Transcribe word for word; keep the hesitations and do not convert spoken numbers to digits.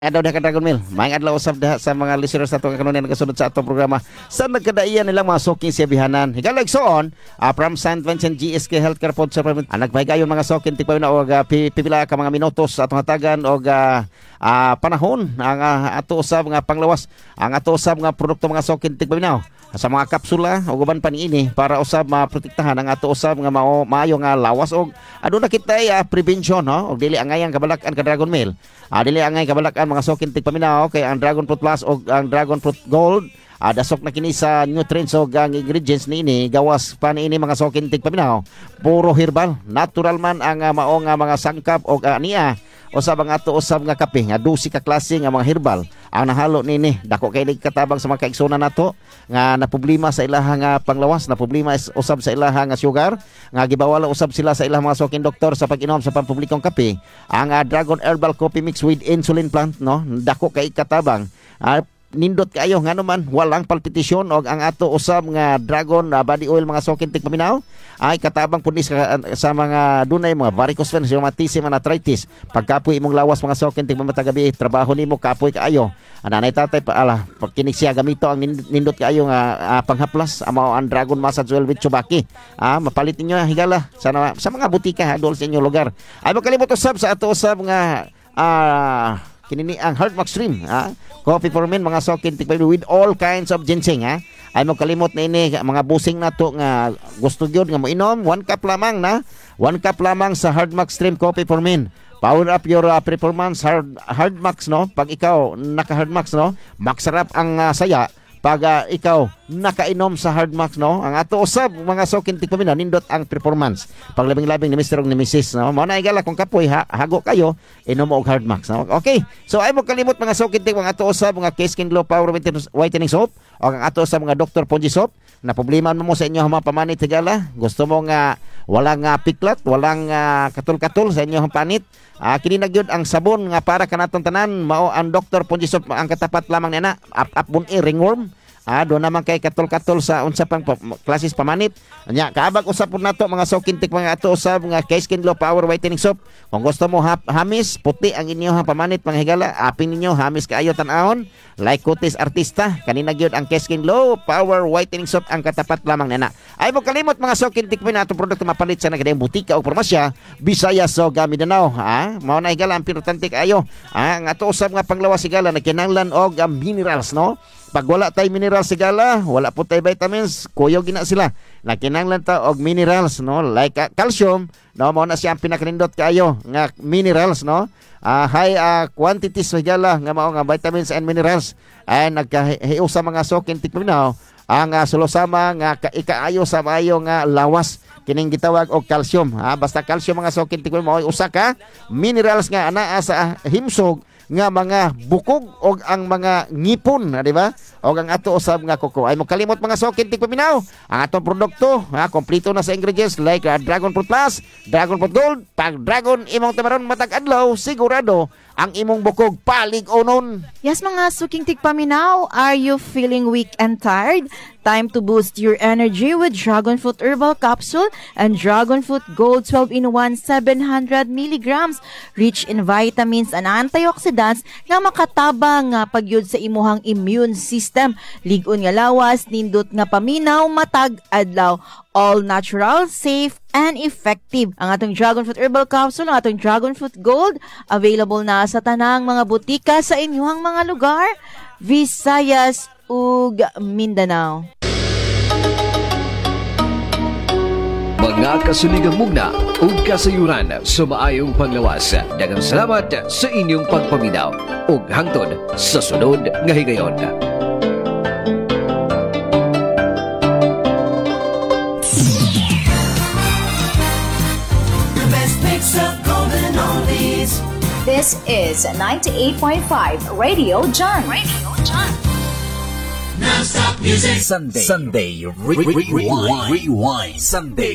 Adlaw na ka Dragon Mill. Maayong adlaw usab diha sa mga listeners nato nga kanunay nagasunod sa atong programa. Sa nagkadaiyan nilang mga suking sa bihanan. Higalag soon, uh, from Saint Vincent G S K Healthcare Food Supplement. Ang nagpahigayon mga suking tigpaw na og uh, pipila ka mga minutos sa atong hatagan og uh, uh, panahon ang uh, ato usab nga panglawas. Ang ato usab nga produkto mga suking tigpaw na sa mga kapsula o guban pa niini para usab maprotektahan ang ato usab nga mao maayo nga lawas og aduna kitay uh, prevention no og dili angayang kabalakan ka Dragon Mill. Ah, dili angay kabalakan mga suking tigpaminaw kay ang Dragon Fruit Plus o ang Dragon Fruit Gold ah, dasok na kini sa nutrients o ang ingredients niini gawas pa niini mga suking tigpaminaw puro herbal natural man ang uh, mao nga mga sangkap o uh, niya usab ang ato usab nga kape nga dusi ka klase nga mga herbal ang nahalo nini dako kay katabang sa mga kaigsoon nato nga na problema sa ilaha nga panglawas na problema is usab sa ilaha nga sugar nga gibawala usab sila sa ilang mga suking doktor sa pag-inom sa pampublikong kape ang uh, Dragon Herbal Coffee Mix with Insulin Plant no dako kay katabang uh, nindot kayo nga naman walang palpitasyon og ang ato usab nga Dragon uh, body oil mga suking tigpaminaw ay katabang punis sa, sa mga dunay mga varicose veins rheumatism and arthritis pagkapoy imong lawas mga suking tigpamata gabi trabaho nimo kapoy kaayo ananay tatay pa ala pagkinig siya gamito ang nindot kaayo nga uh, panghaplas amo ang Dragon Massage Oil with Chubaki ah mapalit ninyo higala sa, sa mga butika adol sa inyong lugar ay makalimot usab sa ato usab nga ah uh, kinini ang Heart Max Stream ha coffee for men mga sokin tigpaminaw with all kinds of ginseng ha ay mo kalimot na ini mga busing nato nga gusto gyud nga mo inom one cup lamang na one cup lamang sa Heart Max Stream coffee for men power up your uh, performance hard hard max no pag ikaw naka hard max no maksarap ang uh, saya pag uh, ikaw nakainom sa Hard Max no ang ato usab mga sokin tigpaminaw nindot ang performance paglabing-labing ni Mister ug ni Missus no mao na igala kung kapoy ha, hago kayo inom mo og Hard Max no okay so ay mo kalimot mga sokin tig mga ato usab mga K-Skin Glow Power Whitening Soap o ang ato usab mga Doctor Ponji Soap na problema mo sa inyo mga pamanit higala gusto mo nga walang uh, piklat walang uh, katul-katul sa inyo panit uh, kini na gyud ang sabon nga para kanatong tanan mao ang Doctor Ponji Soap ang katapat lamang nina up up bun ringworm ah do naman kay katol-katol sa unsa pang pa, klases pamanit nya kaabag usab pud nato mga sokintik mga ato usab nga K-Skin Glow Power Whitening Soap kung gusto mo ha, hamis puti ang inyo pamanit mga higala apin ninyo hamis kaayo tan-awon like kutis artista kanina gyud ang K-Skin Glow Power Whitening Soap ang katapat lamang nana ay mo kalimot mga sokintik pina ato produkto mapalit sa nagadayon butika o farmasya Visayas so Mindanao ha mao na higala ang importante kaayo ah, ang ato usab nga panglawas higala nagkinahanglan og uh, minerals no pag wala tay mineral sigala, wala po tay vitamins, kuyo gina sila. Nakinanglan ta og minerals no, like uh, calcium, no mo na siya ang pinakanindot kaayo nga minerals no. Uh, high uh, quantities sigala nga mao nga vitamins and minerals. Ay nagkahiu sa mga sokin tigpaminaw ang uh, sulusama nga ikaayo sa maayo nga lawas kining gitawag og calcium. Ha basta calcium mga sokin tigpaminaw usa ka minerals nga anaa sa himsog nga mga bukog o ang mga ngipon, di ba? O ang ato usab nga kuko. Ay mo kalimot mga sokin tigpaminaw. Ang atong produkto, ha, kompleto na sa ingredients like uh, Dragon Fruit Plus, Dragon Fruit Gold, pag Dragon imong tamaron matag adlaw, sigurado ang imong bukog palig onon. Yes mga suking tigpaminaw, are you feeling weak and tired? Time to boost your energy with Dragon Fruit Herbal Capsule and Dragon Fruit Gold twelve in one seven hundred milligrams rich in vitamins and antioxidants nga makatabang nga pagyud sa imuhang immune system. Lig-on nga lawas, nindot nga paminaw, matag adlaw. All natural, safe, and effective. Ang atong Dragon Fruit Herbal Capsule, ang atong Dragon Fruit Gold, available na sa tanang mga butika sa inyong mga lugar, Visayas ug Mindanao. Mga kasuligang mugna ug kasayuran sa maayong panglawas. Daghang salamat sa inyong pagpaminaw ug hangtod sa sunod nga higayon. This is ninety-eight point five Radio John. Radio John. Non-stop music. Sunday. Sunday. Re- re- re- rewind. Rewind. Sunday.